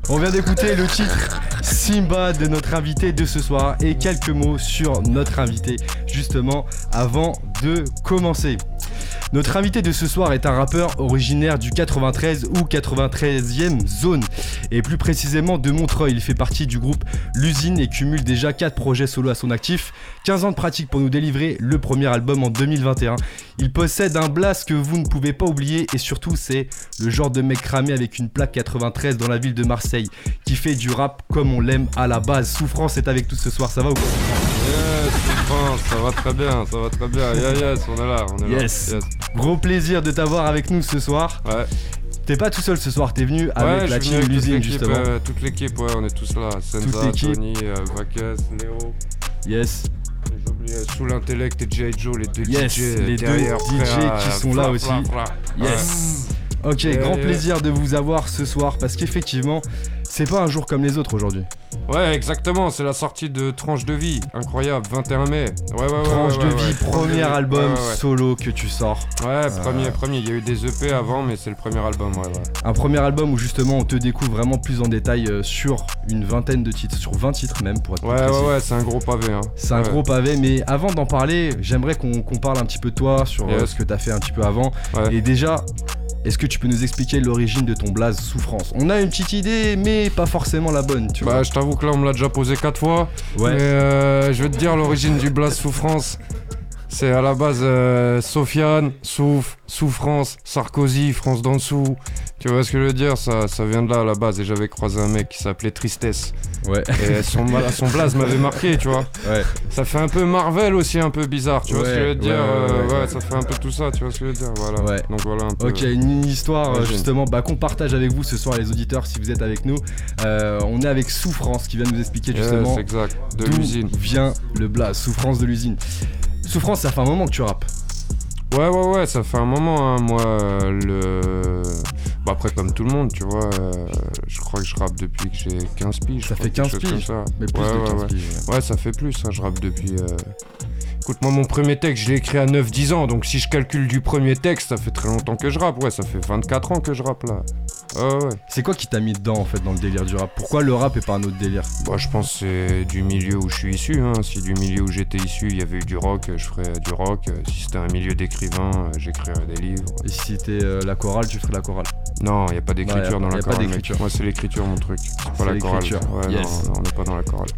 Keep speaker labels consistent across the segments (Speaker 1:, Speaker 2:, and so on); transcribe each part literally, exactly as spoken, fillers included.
Speaker 1: On vient d'écouter le titre Simba de notre invité de ce soir et quelques mots sur notre invité justement avant de commencer. Notre invité de ce soir est un rappeur originaire du quatre-vingt-treize ou quatre-vingt-treizième zone et plus précisément de Montreuil. Il fait partie du groupe L'Usine et cumule déjà quatre projets solo à son actif, quinze ans de pratique pour nous délivrer le premier album en deux mille vingt et un. Il possède un blast que vous ne pouvez pas oublier et surtout c'est le genre de mec cramé avec une plaque quatre-vingt-treize dans la ville de Marseille qui fait du rap comme on l'aime à la base. Souffrance est avec tous ce soir, ça va ou quoi?
Speaker 2: Yes, Souffrance, ça va très bien, ça va très bien. Yes, yes, on est là, on est
Speaker 1: yes.
Speaker 2: là. Yes.
Speaker 1: Gros plaisir de t'avoir avec nous ce soir.
Speaker 2: Ouais.
Speaker 1: T'es pas tout seul ce soir, t'es venu avec
Speaker 2: ouais,
Speaker 1: la team L'Usine justement.
Speaker 2: Euh, toute l'équipe, ouais, on est tous là. Senza, Tony, euh, Vaques, Léo.
Speaker 1: Yes.
Speaker 2: J'ai oublié Sous l'Intellect et J I Joe, les deux
Speaker 1: yes,
Speaker 2: D J
Speaker 1: les
Speaker 2: derrière,
Speaker 1: deux D J
Speaker 2: frère,
Speaker 1: qui sont
Speaker 2: fra,
Speaker 1: là aussi.
Speaker 2: Fra, fra.
Speaker 1: Yes. Ouais. Ok,
Speaker 2: yeah,
Speaker 1: grand
Speaker 2: yeah.
Speaker 1: plaisir de vous avoir ce soir parce qu'effectivement, c'est pas un jour comme les autres aujourd'hui.
Speaker 2: Ouais, exactement, c'est la sortie de Tranche de vie, incroyable, vingt et un mai. Ouais, ouais, ouais.
Speaker 1: Tranche
Speaker 2: ouais,
Speaker 1: de
Speaker 2: ouais,
Speaker 1: vie,
Speaker 2: ouais.
Speaker 1: premier album
Speaker 2: ouais, ouais, ouais.
Speaker 1: solo que tu sors.
Speaker 2: Ouais,
Speaker 1: euh...
Speaker 2: premier, premier. Il y a eu des E P avant, mais c'est le premier album, ouais, ouais.
Speaker 1: Un premier album où justement on te découvre vraiment plus en détail euh, sur une vingtaine de titres, sur vingt titres même pour être
Speaker 2: ouais,
Speaker 1: plus précis.
Speaker 2: Ouais, ouais, c'est un gros pavé. Hein.
Speaker 1: C'est un
Speaker 2: ouais.
Speaker 1: gros pavé, mais avant d'en parler, j'aimerais qu'on, qu'on parle un petit peu de toi, sur yes. euh, ce que t'as fait un petit peu avant.
Speaker 2: Ouais.
Speaker 1: Et déjà, est-ce que tu peux nous expliquer l'origine de ton blaze Souffrance? On a une petite idée, mais pas forcément la bonne, tu
Speaker 2: bah,
Speaker 1: vois.
Speaker 2: Je t'avoue que là, on me l'a déjà posé quatre fois.
Speaker 1: Ouais.
Speaker 2: Mais euh, je vais te dire l'origine du blaze Souffrance. C'est à la base euh, Sofiane, Souf, Souffrance, Sarkozy, France d'en dessous. Tu vois ce que je veux dire, ça, ça vient de là à la base. Et j'avais croisé un mec qui s'appelait Tristesse.
Speaker 1: Ouais.
Speaker 2: Et son, son blaze m'avait marqué, tu vois.
Speaker 1: Ouais.
Speaker 2: Ça fait un peu Marvel aussi, un peu bizarre, tu
Speaker 1: ouais,
Speaker 2: vois ce que je veux dire.
Speaker 1: ouais, ouais,
Speaker 2: euh,
Speaker 1: ouais,
Speaker 2: ouais,
Speaker 1: ouais,
Speaker 2: ça fait un peu tout ça, tu vois ce que je veux dire. Voilà.
Speaker 1: Ouais.
Speaker 2: Donc voilà un peu.
Speaker 1: Ok, une histoire
Speaker 2: ouais,
Speaker 1: justement bah, qu'on partage avec vous ce soir, les auditeurs, si vous êtes avec nous. Euh, on est avec Souffrance qui vient nous expliquer justement
Speaker 2: yes, exact. De
Speaker 1: d'où
Speaker 2: l'usine.
Speaker 1: vient le blaze, Souffrance de l'Usine. Souffrance, ça fait un moment que tu rappes.
Speaker 2: Ouais, ouais, ouais, ça fait un moment, hein, moi, euh, le... Bah après, comme tout le monde, tu vois, euh, je crois que je rappe depuis que j'ai quinze piges.
Speaker 1: Ça fait quinze piges, mais plus
Speaker 2: ouais,
Speaker 1: de quinze
Speaker 2: ouais,
Speaker 1: piges.
Speaker 2: Ouais. ouais, ça fait plus, hein, je rappe depuis... Euh... Écoute, moi, mon premier texte, je l'ai écrit à neuf dix ans, donc si je calcule du premier texte, ça fait très longtemps que je rappe, ouais, ça fait vingt-quatre ans que je rappe, là. Oh, ouais.
Speaker 1: C'est quoi qui t'a mis dedans, en fait, dans le délire du rap? Pourquoi le rap et pas un autre délire?
Speaker 2: Bah, je pense que c'est du milieu où je suis issu, hein. Si du milieu où j'étais issu, il y avait eu du rock, je ferais du rock. Si c'était un milieu d'écrivain, j'écrirais des livres.
Speaker 1: Et si c'était euh, la chorale, tu ferais la chorale?
Speaker 2: Non, il n'y a pas d'écriture
Speaker 1: non,
Speaker 2: dans la chorale.
Speaker 1: Pas d'écriture.
Speaker 2: Moi, c'est l'écriture, mon truc. C'est pas
Speaker 1: c'est
Speaker 2: la chorale. Ouais,
Speaker 1: yes.
Speaker 2: non, on n'est pas dans la chorale.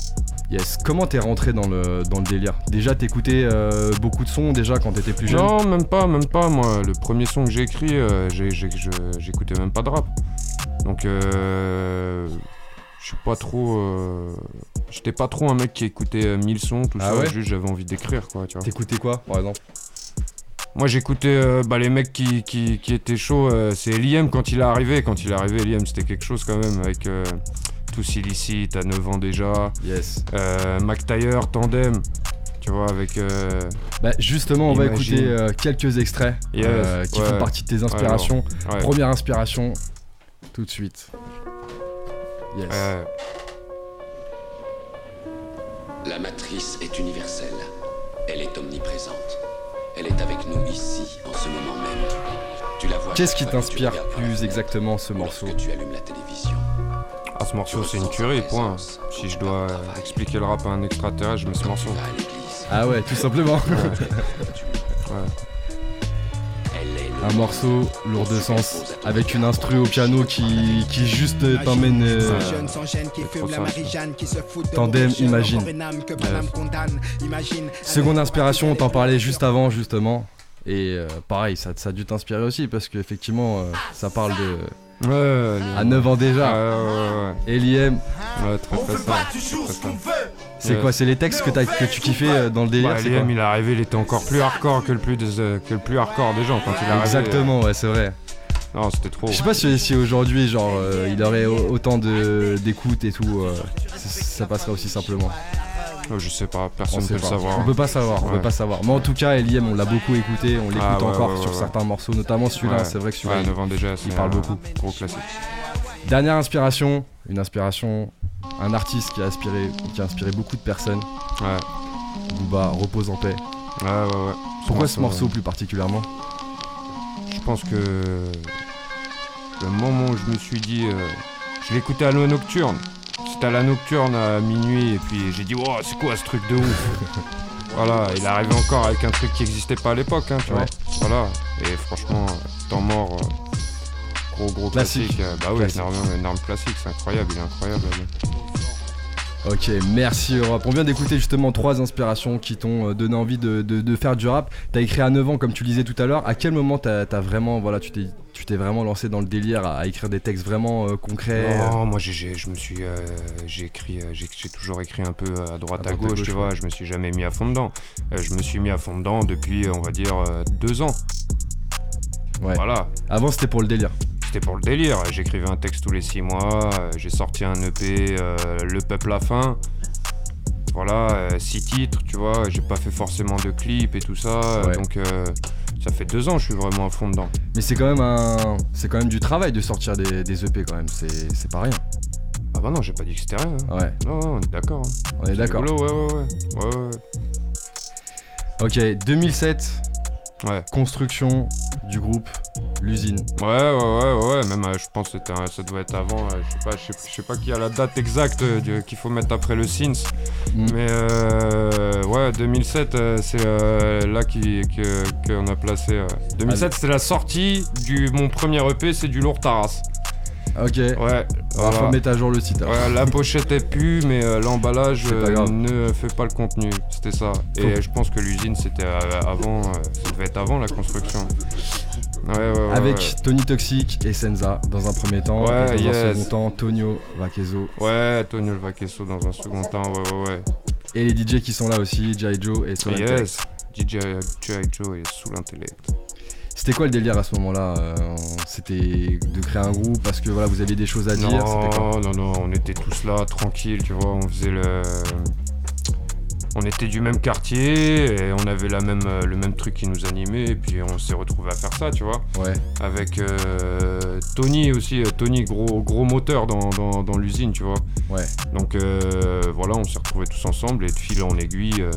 Speaker 1: Yes. Comment t'es rentré dans le, dans le délire? Déjà, t'écoutais euh, beaucoup de sons déjà quand t'étais plus jeune?
Speaker 2: Non, même pas, même pas. Moi, le premier son que j'ai écrit, euh, j'ai, j'ai, je, j'écoutais même pas de rap. Donc, euh, je suis pas trop. Euh, j'étais pas trop un mec qui écoutait mille sons, tout
Speaker 1: ah
Speaker 2: ça.
Speaker 1: Ouais
Speaker 2: juste, j'avais envie d'écrire, quoi. Tu vois.
Speaker 1: T'écoutais quoi, par exemple?
Speaker 2: Moi, j'écoutais euh, bah, les mecs qui, qui, qui étaient chauds. Euh, c'est Eliem quand il est arrivé. Quand il est arrivé, Eliem, c'était quelque chose quand même avec. Euh, Tous illicites, à neuf ans déjà.
Speaker 1: Yes.
Speaker 2: Euh, Mac Taylor, Tandem, tu vois, avec. Euh,
Speaker 1: bah, justement, on
Speaker 2: Imagine.
Speaker 1: va écouter euh, quelques extraits
Speaker 2: yes.
Speaker 1: euh, qui
Speaker 2: ouais.
Speaker 1: font partie de tes inspirations.
Speaker 2: Ouais, ouais.
Speaker 1: Première inspiration, tout de suite. Yes.
Speaker 2: Euh...
Speaker 3: La matrice est universelle. Elle est omniprésente. Elle est avec nous ici, en ce moment même. Tu la vois.
Speaker 1: Qu'est-ce qui t'inspire plus exactement ce morceau?
Speaker 3: Tu allumes la télévision.
Speaker 2: Ah, ce morceau, c'est une tuerie, point. Si je dois euh, expliquer le rap à un extraterrestre, je mets ce morceau.
Speaker 1: Ah ouais, tout simplement.
Speaker 2: Ouais. Ouais.
Speaker 1: Un morceau lourd de sens, avec une instru au piano qui, qui juste t'emmène. Euh, Tandem, imagine. Ouais. Seconde inspiration, on t'en parlait juste avant, justement. Et euh, pareil, ça, ça a dû t'inspirer aussi, parce qu'effectivement, euh, ça parle de.
Speaker 2: Ouais,
Speaker 1: à neuf ans déjà.
Speaker 2: Ouais, ouais, ouais.
Speaker 1: Eliem.
Speaker 2: Ouais, très très ça.
Speaker 1: C'est quoi, c'est les textes que, t'as, que tu kiffais dans le délire?
Speaker 2: Bah, Eliem, il est arrivé, il était encore plus hardcore que le plus, des, euh, que le plus hardcore des gens quand il est arrivé.
Speaker 1: Exactement, ouais, c'est vrai.
Speaker 2: Non, c'était trop.
Speaker 1: Je sais pas si, si aujourd'hui, genre, euh, il aurait autant de, d'écoute et tout, euh, ça passerait aussi simplement.
Speaker 2: Oh, je sais pas, personne
Speaker 1: ne
Speaker 2: peut le
Speaker 1: pas.
Speaker 2: savoir.
Speaker 1: On peut pas savoir,
Speaker 2: ouais.
Speaker 1: on peut pas savoir. Mais en tout cas, Eliem, on l'a beaucoup écouté, on l'écoute
Speaker 2: ah, ouais,
Speaker 1: encore
Speaker 2: ouais,
Speaker 1: sur
Speaker 2: ouais,
Speaker 1: certains
Speaker 2: ouais.
Speaker 1: morceaux, notamment celui-là,
Speaker 2: ouais.
Speaker 1: c'est vrai que celui-là,
Speaker 2: ouais, neuf ans déjà,
Speaker 1: il parle beaucoup.
Speaker 2: Gros classique.
Speaker 1: Dernière inspiration, une inspiration, un artiste qui a inspiré, qui a inspiré beaucoup de personnes.
Speaker 2: Ouais.
Speaker 1: Booba, repose en paix.
Speaker 2: Ouais, ouais, ouais.
Speaker 1: Pourquoi ce morceau plus particulièrement?
Speaker 2: Je pense que le moment où je me suis dit euh, je l'écoutais à la nocturne. C'était à la nocturne à minuit et puis j'ai dit, wow, c'est quoi ce truc de ouf. Voilà, il arrivait encore avec un truc qui n'existait pas à l'époque, hein, tu
Speaker 1: ouais.
Speaker 2: vois. Voilà, et franchement, temps mort, euh, gros gros classique. classique. Euh, bah oui, classique. énorme, énorme classique, c'est incroyable, il est incroyable. Lui.
Speaker 1: Ok, merci Europe. On vient d'écouter justement trois inspirations qui t'ont donné envie de, de, de faire du rap. T'as écrit à neuf ans, comme tu le disais tout à l'heure. À quel moment t'as, t'as vraiment, voilà, tu t'es, tu t'es vraiment lancé dans le délire à, à écrire des textes vraiment euh, concrets?
Speaker 2: Non, moi j'ai, j'ai, je me suis, euh, j'ai écrit, euh, j'ai, j'ai toujours écrit un peu à droite à, à, gauche, à gauche, tu vois. Ouais. Je me suis jamais mis à fond dedans. Euh, je me suis mis à fond dedans depuis, on va dire, euh, deux ans.
Speaker 1: Ouais.
Speaker 2: Voilà.
Speaker 1: Avant c'était pour le délire.
Speaker 2: C'était pour le délire. J'écrivais un texte tous les six mois. Euh, j'ai sorti un E P, euh, Le Peuple à Faim. Voilà, euh, six titres, tu vois. J'ai pas fait forcément de clips et tout ça. Ouais. Donc euh, ça fait deux ans, je suis vraiment à fond dedans.
Speaker 1: Mais c'est quand même un, c'est quand même du travail de sortir des, des E P quand même. C'est, c'est pas rien.
Speaker 2: Ah bah non, j'ai pas dit que c'était rien. Hein.
Speaker 1: Ouais.
Speaker 2: Non, non, on est d'accord. Hein.
Speaker 1: On est c'est d'accord.
Speaker 2: Rigolo, ouais, ouais, ouais, ouais, ouais.
Speaker 1: Ok, deux mille sept.
Speaker 2: Ouais.
Speaker 1: Construction du groupe L'Usine.
Speaker 2: Ouais, ouais, ouais, ouais. Même, euh, je pense que c'était un, ça doit être avant. Euh, je sais pas, je sais, je sais pas qui a la date exacte euh, de, qu'il faut mettre après le Sins. Mm. Mais euh, ouais, deux mille sept, euh, c'est euh, là qui, que, qu'on a placé. Euh. deux mille sept, Allez. C'est la sortie du mon premier E P, c'est du Lourd Taras.
Speaker 1: Ok.
Speaker 2: Ouais.
Speaker 1: Voilà. Faut mettre à jour le site.
Speaker 2: Ouais, la pochette est pu, mais euh, l'emballage euh, ne fait pas le contenu. C'était ça. Et Faut... je pense que l'usine, c'était euh, avant. Euh, ça devait être avant la construction. Ouais, ouais, ouais,
Speaker 1: Avec
Speaker 2: ouais.
Speaker 1: Tony Toxic et Senza dans un premier temps.
Speaker 2: Ouais,
Speaker 1: et dans
Speaker 2: yes.
Speaker 1: un second temps, Tonio Vaqueso.
Speaker 2: Ouais, Tonio Vaqueso dans un second temps. Ouais, ouais, ouais.
Speaker 1: Et les D J qui sont là aussi, J I Joe et sous
Speaker 2: yes.
Speaker 1: l'intellect.
Speaker 2: D J J I Joe et sous l'intellect.
Speaker 1: C'était quoi le délire à ce moment-là? euh, C'était de créer un groupe parce que voilà, vous aviez des choses à dire?
Speaker 2: Non,
Speaker 1: c'était quoi?
Speaker 2: non, non, on était tous là, tranquilles, tu vois, on faisait le... On était du même quartier et on avait la même, le même truc qui nous animait et puis on s'est retrouvés à faire ça, tu vois.
Speaker 1: Ouais.
Speaker 2: Avec euh, Tony aussi, Tony, gros, gros moteur dans, dans, dans l'usine, tu vois.
Speaker 1: Ouais.
Speaker 2: Donc euh, voilà, on s'est retrouvés tous ensemble et de fil en aiguille... Euh,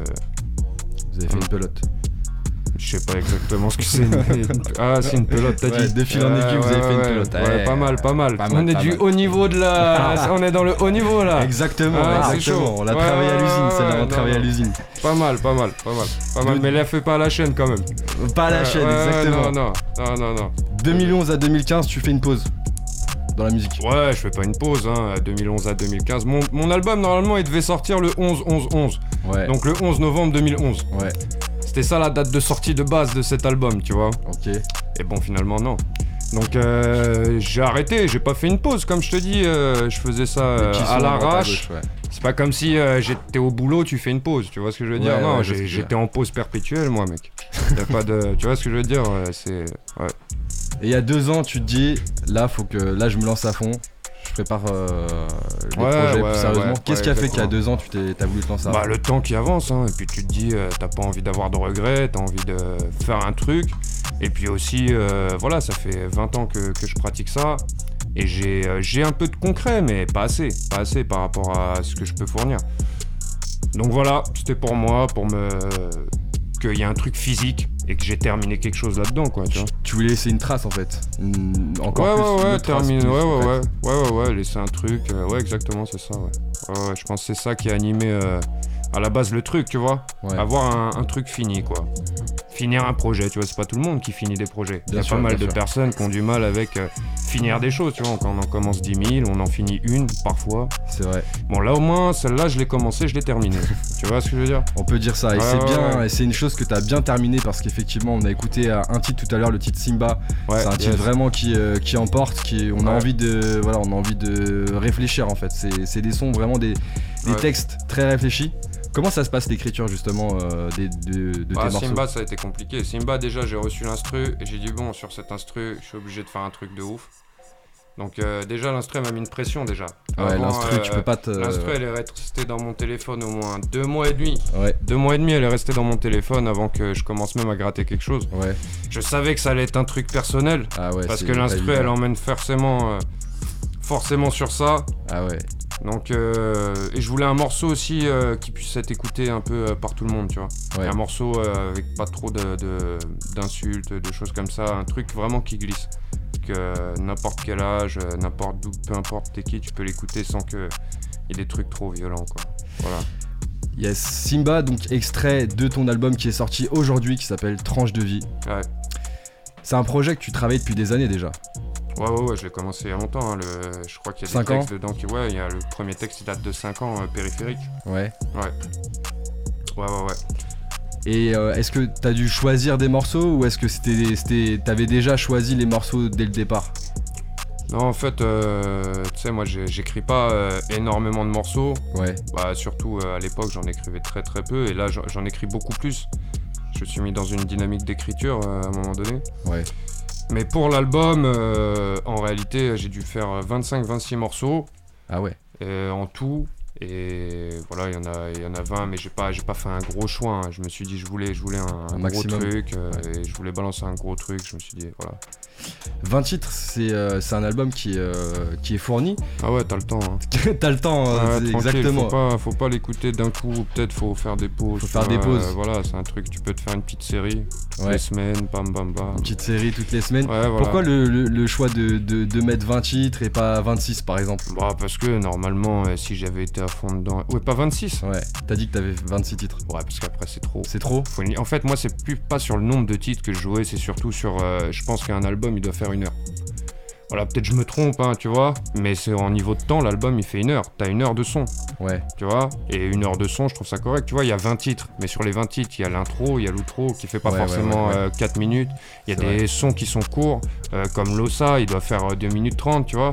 Speaker 1: vous avez fait on... une pelote?
Speaker 2: Je sais pas exactement ce que c'est. Une... Ah, c'est une pelote, t'as
Speaker 1: ouais,
Speaker 2: dit.
Speaker 1: De fil en aiguille, euh, vous avez
Speaker 2: ouais,
Speaker 1: fait une
Speaker 2: ouais,
Speaker 1: pelote.
Speaker 2: Ouais,
Speaker 1: ouais,
Speaker 2: pas mal, pas mal.
Speaker 1: Pas
Speaker 2: on
Speaker 1: mal,
Speaker 2: est
Speaker 1: pas
Speaker 2: du
Speaker 1: mal.
Speaker 2: haut niveau de la. On est dans le haut niveau là.
Speaker 1: Exactement,
Speaker 2: ah,
Speaker 1: exactement. On l'a
Speaker 2: ouais,
Speaker 1: travaillé à l'usine, c'est là, on
Speaker 2: non,
Speaker 1: travaille
Speaker 2: non.
Speaker 1: à l'usine.
Speaker 2: Pas mal, pas mal, pas mal. Pas mal, mais la fait pas à la chaîne quand même.
Speaker 1: Pas à la
Speaker 2: euh,
Speaker 1: chaîne,
Speaker 2: ouais,
Speaker 1: exactement.
Speaker 2: Non, non, non, non, non.
Speaker 1: deux mille onze à deux mille quinze, tu fais une pause dans la musique.
Speaker 2: Ouais, je fais pas une pause, hein. deux mille onze à deux mille quinze. Mon, mon album, normalement, il devait sortir le onze onze onze.
Speaker 1: Ouais.
Speaker 2: Donc le onze novembre deux mille onze.
Speaker 1: Ouais.
Speaker 2: C'était ça la date de sortie de base de cet album, tu vois.
Speaker 1: Ok.
Speaker 2: Et bon, finalement, non. Donc euh, j'ai arrêté, j'ai pas fait une pause, comme je te dis, euh, je faisais ça euh, à l'arrache. Ouais. C'est pas comme si euh, j'étais au boulot, tu fais une pause, tu vois ce que je veux dire?
Speaker 1: Ouais,
Speaker 2: non,
Speaker 1: ouais,
Speaker 2: j'ai, j'étais en pause perpétuelle, moi, mec. Y a pas de, tu vois ce que je veux dire? C'est, ouais.
Speaker 1: Et il y a deux ans, tu te dis, là, faut que, là, je me lance à fond. Je prépare euh, les
Speaker 2: ouais,
Speaker 1: projets
Speaker 2: ouais,
Speaker 1: plus sérieusement.
Speaker 2: Ouais,
Speaker 1: Qu'est-ce
Speaker 2: ouais,
Speaker 1: qui a fait
Speaker 2: exactement.
Speaker 1: qu'il y a deux ans, tu t'es, t'as voulu te lancer à
Speaker 2: Bah,
Speaker 1: fond?
Speaker 2: le temps qui avance, hein. Et puis tu te dis, euh, t'as pas envie d'avoir de regrets, t'as envie de faire un truc. Et puis aussi, euh, voilà, ça fait vingt ans que, que je pratique ça. Et j'ai, euh, j'ai un peu de concret, mais pas assez. Pas assez par rapport à ce que je peux fournir. Donc voilà, c'était pour moi, pour me... qu'il y a un truc physique et que j'ai terminé quelque chose là-dedans, quoi, tu vois.
Speaker 1: Tu voulais laisser une trace, en fait. Une... Encore
Speaker 2: ouais,
Speaker 1: plus.
Speaker 2: Ouais, ouais,
Speaker 1: trace,
Speaker 2: termine,
Speaker 1: plus,
Speaker 2: ouais, ouais,
Speaker 1: ouais,
Speaker 2: ouais, ouais, ouais, ouais, laisser un truc. Euh, ouais, exactement, c'est ça, ouais. Ouais, ouais, je pense que c'est ça qui a animé euh, à la base le truc, tu vois. Ouais. Avoir un, un truc fini, quoi. Finir un projet, tu vois, c'est pas tout le monde qui finit des projets. Il y a sûr, pas mal de sûr. personnes qui ont du mal avec euh, finir des choses, tu vois. Quand on en commence dix mille, on en finit une parfois.
Speaker 1: C'est vrai.
Speaker 2: Bon, là au moins, celle-là, je l'ai commencé, je l'ai terminée. Tu vois ce que je veux dire?
Speaker 1: On peut dire ça, et
Speaker 2: ouais,
Speaker 1: c'est
Speaker 2: ouais,
Speaker 1: bien,
Speaker 2: ouais.
Speaker 1: et c'est une chose que t'as bien terminé parce qu'effectivement, on a écouté un titre tout à l'heure, le titre Simba. Ouais, c'est un titre yes. vraiment qui, euh, qui emporte, qui, on a ouais. envie de, voilà, on a envie de réfléchir en fait. C'est, c'est des sons vraiment des, des ouais. textes très réfléchis. Comment ça se passe l'écriture justement euh, des, de, de
Speaker 2: bah,
Speaker 1: tes morceaux?
Speaker 2: Simba, ça a été compliqué. Simba, déjà, j'ai reçu l'instru et j'ai dit bon, sur cet instru, je suis obligé de faire un truc de ouf. Donc euh, déjà, l'instru m'a mis une pression déjà.
Speaker 1: Ouais, Avant, l'instru, euh, tu peux pas te...
Speaker 2: L'instru, elle est restée dans mon téléphone au moins deux mois et demi.
Speaker 1: Ouais.
Speaker 2: Deux mois et demi, elle est restée dans mon téléphone avant que je commence même à gratter quelque chose.
Speaker 1: Ouais.
Speaker 2: Je savais que ça allait être un truc personnel.
Speaker 1: Ah ouais,
Speaker 2: parce que l'instru, elle emmène forcément, euh, forcément sur ça.
Speaker 1: Ah ouais.
Speaker 2: Donc, euh, et je voulais un morceau aussi euh, qui puisse être écouté un peu euh, par tout le monde, tu vois. Ouais. Un morceau euh, avec pas trop de, de, d'insultes, de choses comme ça, un truc vraiment qui glisse. euh, n'importe quel âge, euh, n'importe d'où, peu importe t'es qui, tu peux l'écouter sans qu'il y ait des trucs trop violents, quoi. Voilà.
Speaker 1: Yes, Simba, donc extrait de ton album qui est sorti aujourd'hui, qui s'appelle Tranche de vie.
Speaker 2: Ouais.
Speaker 1: C'est un projet que tu travailles depuis des années déjà.
Speaker 2: Ouais, ouais, ouais, je l'ai commencé il y a longtemps. Hein, le... Je crois qu'il y a des
Speaker 1: cinq
Speaker 2: textes
Speaker 1: ans
Speaker 2: dedans qui. Ouais, il y a le premier texte qui date de cinq ans, euh, périphérique.
Speaker 1: Ouais.
Speaker 2: Ouais. Ouais, ouais, ouais.
Speaker 1: Et euh, est-ce que t'as dû choisir des morceaux ou est-ce que c'était, c'était, t'avais déjà choisi les morceaux dès le départ?
Speaker 2: Non, en fait, euh, tu sais, moi, j'ai- j'écris pas euh, énormément de morceaux.
Speaker 1: Ouais.
Speaker 2: Bah, surtout euh, à l'époque, j'en écrivais très très peu. Et là, j'en j'en écris beaucoup plus. Je me suis mis dans une dynamique d'écriture euh, à un moment donné.
Speaker 1: Ouais.
Speaker 2: Mais pour l'album, euh, en réalité, j'ai dû faire vingt-cinq vingt-six morceaux
Speaker 1: Ah ouais.
Speaker 2: euh, en tout. Et voilà, il y en a, il y en a vingt, mais j'ai pas, j'ai pas fait un gros choix. Hein. Je me suis dit, je voulais, je voulais un, un gros
Speaker 1: maximum.
Speaker 2: truc, euh,
Speaker 1: Ouais.
Speaker 2: et je voulais balancer un gros truc. Je me suis dit, voilà.
Speaker 1: vingt titres, c'est, euh, c'est un album qui, est, euh, qui est fourni.
Speaker 2: Ah ouais, t'as le temps. Hein.
Speaker 1: T'as le temps, euh,
Speaker 2: Ouais,
Speaker 1: c'est
Speaker 2: tranquille,
Speaker 1: exactement.
Speaker 2: Faut pas, faut pas l'écouter d'un coup. Peut-être faut faire des pauses.
Speaker 1: Faut faire
Speaker 2: tu vois,
Speaker 1: des pauses.
Speaker 2: euh, voilà, c'est un truc. Tu peux te faire une petite série toutes
Speaker 1: Ouais.
Speaker 2: les semaines, bam bam bam.
Speaker 1: Une petite série toutes les semaines.
Speaker 2: Ouais, voilà.
Speaker 1: Pourquoi le, le- le choix de, de, de mettre vingt titres et pas vingt-six par exemple?
Speaker 2: Bah parce que normalement, euh, si j'avais été à fond dedans, ouais, pas vingt-six.
Speaker 1: Ouais, t'as dit que t'avais vingt-six titres.
Speaker 2: Ouais, parce qu'après c'est trop.
Speaker 1: C'est trop?
Speaker 2: Faut une- En fait, moi, c'est plus pas sur le nombre de titres que je jouais, c'est surtout sur. euh, je pense qu'un album, il doit faire une heure. Voilà, peut-être je me trompe, hein, tu vois, mais c'est en niveau de temps, l'album, il fait une heure. T'as une heure de son,
Speaker 1: Ouais.
Speaker 2: tu vois, et une heure de son, je trouve ça correct. Tu vois, il y a vingt titres, mais sur les vingt titres, il y a l'intro, il y a l'outro qui fait pas
Speaker 1: Ouais, ouais,
Speaker 2: forcément
Speaker 1: ouais, ouais.
Speaker 2: euh, quatre minutes. Il y a
Speaker 1: C'est
Speaker 2: des
Speaker 1: vrai.
Speaker 2: sons qui sont courts, euh, comme Lossa, il doit faire euh, deux minutes trente, tu vois.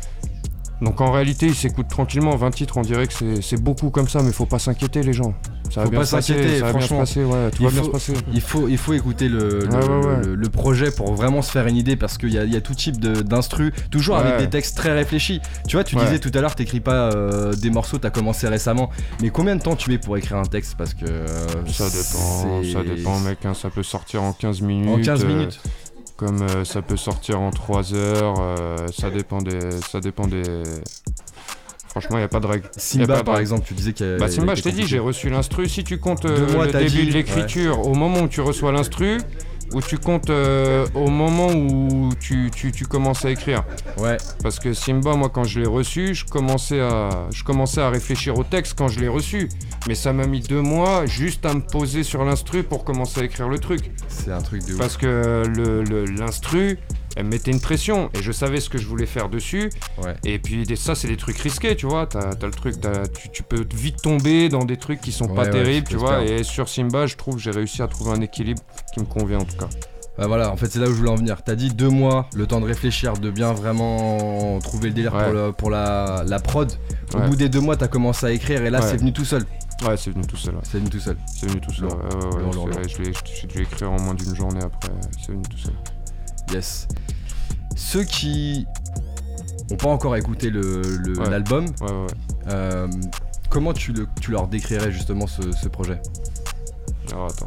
Speaker 2: Donc en réalité, il s'écoute tranquillement. vingt titres, on dirait que c'est, c'est beaucoup comme ça, mais faut pas s'inquiéter, les gens. Ça va
Speaker 1: Faut
Speaker 2: bien
Speaker 1: pas
Speaker 2: se passer,
Speaker 1: s'inquiéter,
Speaker 2: ça va bien se
Speaker 1: franchement.
Speaker 2: passer, ouais, tout
Speaker 1: Il
Speaker 2: va bien
Speaker 1: faut-
Speaker 2: se passer.
Speaker 1: Il faut, il faut écouter le, le,
Speaker 2: Ouais, ouais, ouais.
Speaker 1: le- le projet pour vraiment se faire une idée parce qu'il y a, il y a tout type de, d'instru, toujours avec
Speaker 2: Ouais.
Speaker 1: des textes très réfléchis. Tu vois, tu
Speaker 2: Ouais.
Speaker 1: disais tout à l'heure, t'écris pas euh, des morceaux, t'as commencé récemment. Mais combien de temps tu mets pour écrire un texte? Parce que. euh,
Speaker 2: Ça dépend,
Speaker 1: c'est-
Speaker 2: ça dépend, mec, hein, ça peut sortir en quinze minutes.
Speaker 1: En quinze
Speaker 2: euh,
Speaker 1: minutes.
Speaker 2: Comme euh, ça peut sortir en trois heures, euh, ça dépend des. Ça dépend des. Franchement, il n'y a pas de règle. Y a
Speaker 1: Simba,
Speaker 2: pas de
Speaker 1: par
Speaker 2: règle.
Speaker 1: exemple, tu disais qu'il y a.
Speaker 2: Bah,
Speaker 1: il y
Speaker 2: Simba,
Speaker 1: avait
Speaker 2: je t'ai dit,
Speaker 1: compliqué.
Speaker 2: j'ai reçu l'instru. Si tu comptes euh,
Speaker 1: Deux mois,
Speaker 2: le
Speaker 1: t'as
Speaker 2: début
Speaker 1: dit,
Speaker 2: de l'écriture au moment où tu reçois l'instru, ou tu comptes euh, au moment où tu, tu, tu commences à écrire.
Speaker 1: Ouais,
Speaker 2: Parce que Simba, moi, quand je l'ai reçu, je commençais à, je commençais à réfléchir au texte quand je l'ai reçu. Mais ça m'a mis deux mois juste à me poser sur l'instru pour commencer à écrire le truc.
Speaker 1: c'est un truc de ouf.
Speaker 2: Parce que le, le- l'instru, elle me mettait une pression et je savais ce que je voulais faire dessus.
Speaker 1: Ouais.
Speaker 2: Et puis des- ça, c'est des trucs risqués, tu vois. T'as, t'as le truc, t'as- tu, tu peux vite tomber dans des trucs qui sont
Speaker 1: Ouais,
Speaker 2: pas
Speaker 1: ouais,
Speaker 2: terribles,
Speaker 1: tu
Speaker 2: tu
Speaker 1: peux
Speaker 2: vois.
Speaker 1: se
Speaker 2: Et sur Simba, je trouve que j'ai réussi à trouver un équilibre qui me convient en tout cas.
Speaker 1: Bah voilà, en fait, c'est là où je voulais en venir. T'as dit deux mois, le temps de réfléchir, de bien vraiment trouver le délire
Speaker 2: Ouais.
Speaker 1: pour, le- pour la, la prod. Au
Speaker 2: Ouais.
Speaker 1: bout des deux mois, t'as commencé à écrire et là,
Speaker 2: Ouais.
Speaker 1: c'est venu tout seul.
Speaker 2: Ouais, c'est venu tout seul. ouais.
Speaker 1: C'est venu tout seul.
Speaker 2: C'est venu tout seul.
Speaker 1: Lourd.
Speaker 2: ouais, ouais, ouais,
Speaker 1: Lourd, lourd,
Speaker 2: c'est-
Speaker 1: lourd.
Speaker 2: je l'ai- j'ai dû écrire en moins d'une journée après. C'est venu tout seul.
Speaker 1: Yes. Ceux qui ont pas encore écouté le, le-
Speaker 2: Ouais.
Speaker 1: l'album,
Speaker 2: Ouais, ouais, ouais.
Speaker 1: euh, comment tu, le, tu leur décrirais justement ce, ce projet?
Speaker 2: Alors attends.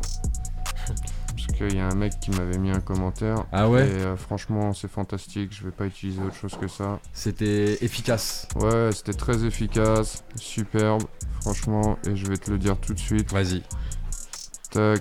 Speaker 2: Parce qu'il y a un mec qui m'avait mis un commentaire.
Speaker 1: Ah ouais?
Speaker 2: Et euh, franchement, c'est fantastique. Je vais pas utiliser autre chose que ça.
Speaker 1: C'était efficace.
Speaker 2: Ouais, c'était très efficace, superbe, franchement. Et je vais te le dire tout de suite.
Speaker 1: Vas-y.
Speaker 2: Tac.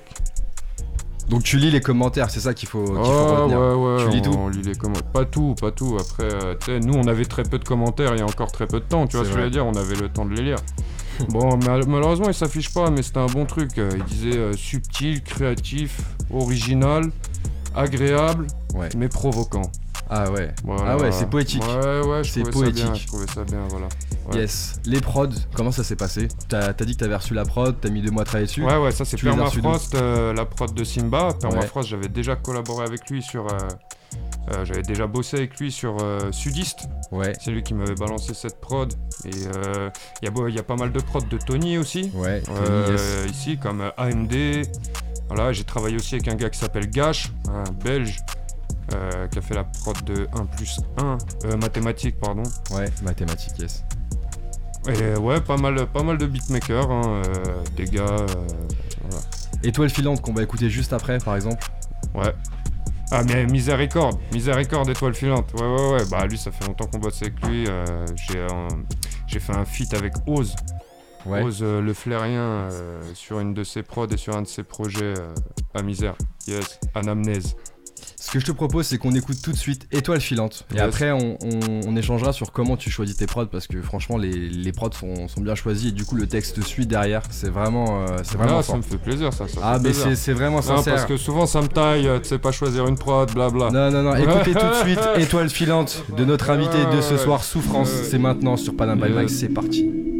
Speaker 1: Donc tu lis les commentaires, c'est ça qu'il faut, qu'il faut
Speaker 2: Oh,
Speaker 1: retenir.
Speaker 2: ouais, ouais.
Speaker 1: Tu lis
Speaker 2: on,
Speaker 1: tout
Speaker 2: on lit les commentaires. Pas tout, pas tout. Après, euh, tu sais, nous, on avait très peu de commentaires il y a encore très peu de temps. Tu vois
Speaker 1: C'est
Speaker 2: ce que je
Speaker 1: vrai.
Speaker 2: veux dire? On avait le temps de les lire. Bon, mal- malheureusement, il s'affiche pas, mais c'était un bon truc. Euh, Il disait euh, subtil, créatif, original, agréable,
Speaker 1: Ouais.
Speaker 2: mais provoquant.
Speaker 1: Ah ouais.
Speaker 2: Voilà.
Speaker 1: Ah ouais, c'est poétique.
Speaker 2: Ouais, ouais, je
Speaker 1: C'est
Speaker 2: trouvais ça bien.
Speaker 1: poétique.
Speaker 2: Je trouvais ça bien, voilà. Ouais.
Speaker 1: Yes. Les prods, comment ça s'est passé? T'as, t'as dit que t'avais reçu la prod, t'as mis deux mois à travailler dessus.
Speaker 2: Ouais, ouais, ça c'est
Speaker 1: Tu les as reçus
Speaker 2: Permafrost, euh, la prod de Simba. Permafrost,
Speaker 1: Ouais.
Speaker 2: j'avais déjà collaboré avec lui sur. euh, euh, j'avais déjà bossé avec lui sur euh, Sudiste.
Speaker 1: Ouais.
Speaker 2: C'est lui qui m'avait balancé cette prod. Et il y, a beau- y a pas mal de prods de Tony aussi.
Speaker 1: Ouais. Tony,
Speaker 2: euh,
Speaker 1: yes.
Speaker 2: Ici, comme euh, A M D. Voilà, j'ai travaillé aussi avec un gars qui s'appelle Gash, un belge. euh, qui a fait la prod de un plus un, euh, mathématiques, pardon.
Speaker 1: Ouais, mathématiques, yes.
Speaker 2: Et euh, ouais, pas mal, pas mal de beatmakers, hein, euh, des gars. euh, voilà.
Speaker 1: Étoile filante qu'on va écouter juste après, par exemple.
Speaker 2: Ouais. Ah, mais Miséricorde, Miséricorde, étoile filante. Ouais, ouais, ouais. Bah, lui, ça fait longtemps qu'on bosse avec lui. euh, j'ai, euh, j'ai fait un feat avec Oz.
Speaker 1: Ouais.
Speaker 2: Oz euh, le Flairien euh, sur une de ses prods et sur un de ses projets euh, à Misère. Yes, Anamnèse.
Speaker 1: Ce que je te propose, c'est qu'on écoute tout de suite Étoile filante. Et
Speaker 2: Yes.
Speaker 1: après, on, on, on échangera sur comment tu choisis tes prods, parce que franchement, les, les prods sont, sont bien choisis et du coup, le texte suit derrière. C'est vraiment, euh, c'est vraiment
Speaker 2: Ah,
Speaker 1: fort.
Speaker 2: ça me fait plaisir ça. ça
Speaker 1: Ah,
Speaker 2: fait
Speaker 1: mais
Speaker 2: plaisir.
Speaker 1: c'est, c'est vraiment
Speaker 2: Non,
Speaker 1: sincère.
Speaker 2: parce que souvent ça me taille, euh, tu sais pas choisir une prod, blabla.
Speaker 1: Non, non, non, écoutez tout de suite Étoile filante de notre invité de ce soir, Souffrance.
Speaker 2: Ouais.
Speaker 1: C'est maintenant sur Panam by
Speaker 2: Yes.
Speaker 1: Mike, c'est parti.